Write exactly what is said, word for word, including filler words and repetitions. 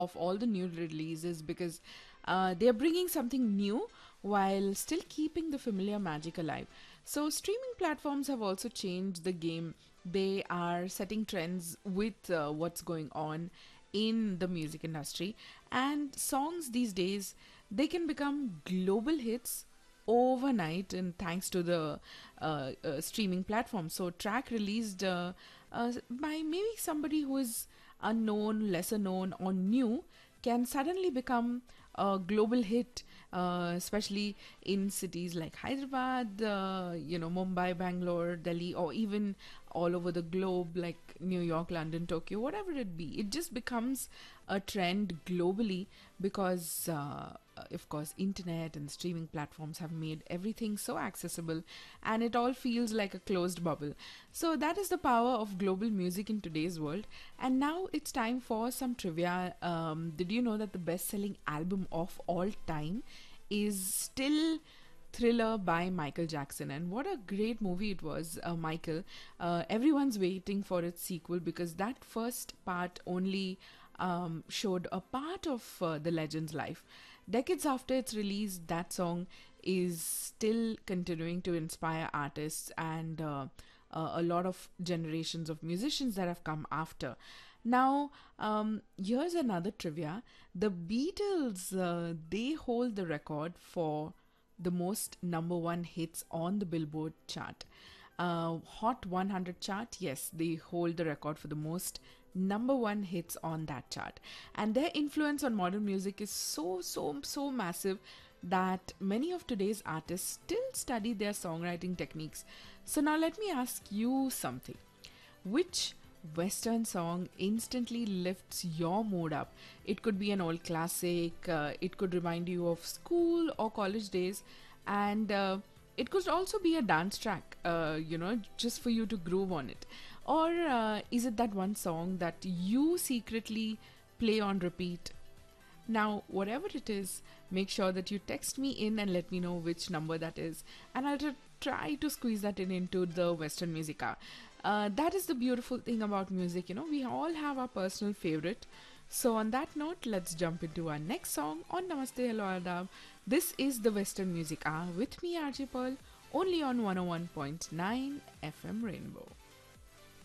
of all the new releases because uh, they're bringing something new while still keeping the familiar magic alive. So, streaming platforms have also changed the game. They are setting trends with uh, what's going on in the music industry, and songs these days they can become global hits overnight and thanks to the uh, uh, streaming platform. So track released uh, uh, by maybe somebody who is unknown, lesser known, or new can suddenly become a global hit, uh, especially in cities like Hyderabad, uh, you know, Mumbai, Bangalore, Delhi, or even all over the globe like New York, London, Tokyo, whatever it be. It just becomes a trend globally because, uh, of course, internet and streaming platforms have made everything so accessible and it all feels like a closed bubble. So, that is the power of global music in today's world. And now it's time for some trivia. Um, did you know that the best selling album of all time is still Thriller by Michael Jackson? And what a great movie it was, uh, Michael. Uh, everyone's waiting for its sequel because that first part only um, showed a part of uh, the legend's life. Decades after its release, that song is still continuing to inspire artists and uh, uh, a lot of generations of musicians that have come after. Now, um, here's another trivia. The Beatles, uh, they hold the record for the most number one hits on the Billboard chart. Uh, Hot one hundred chart, yes, they hold the record for the most number one hits on that chart. And their influence on modern music is so, so, so massive that many of today's artists still study their songwriting techniques. So now let me ask you something. Which Western song instantly lifts your mood up? It could be an old classic, uh, it could remind you of school or college days, and uh, it could also be a dance track, uh, you know, just for you to groove on it. Or uh, is it that one song that you secretly play on repeat? Now, whatever it is, make sure that you text me in and let me know which number that is, and I'll tr- try to squeeze that in into the Western music hour. Uh, that is the beautiful thing about music, you know, we all have our personal favorite. So, on that note, let's jump into our next song on Namaste Hello Adab. This is the Western Music Hour with me, R J Pearl, only on one oh one point nine F M Rainbow.